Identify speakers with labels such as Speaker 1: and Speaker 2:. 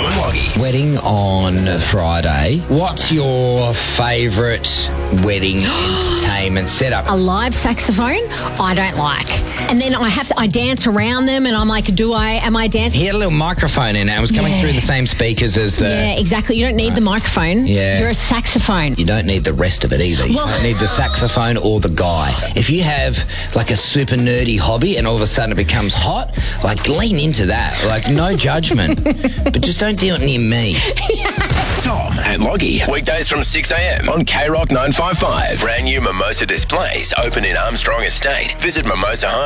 Speaker 1: Tom and Loggy.
Speaker 2: Wedding on Friday. What's your favourite wedding entertainment setup?
Speaker 3: A live saxophone, I don't like. And then I dance around them and I'm like, am I dancing?
Speaker 2: He had a little microphone in it. It was coming through the same speakers as the...
Speaker 3: Yeah, exactly. You don't need the microphone.
Speaker 2: Yeah.
Speaker 3: You're a saxophone.
Speaker 2: You don't need the rest of it either. You don't need the saxophone or the guy. If you have like a super nerdy hobby and all of a sudden it becomes hot, like lean into that. Like no judgment. But just don't do it near me.
Speaker 1: Tom and Loggy. Weekdays from 6 a.m. on K-Rock 955. Brand new Mimosa displays open in Armstrong Estate. Visit Mimosa Home.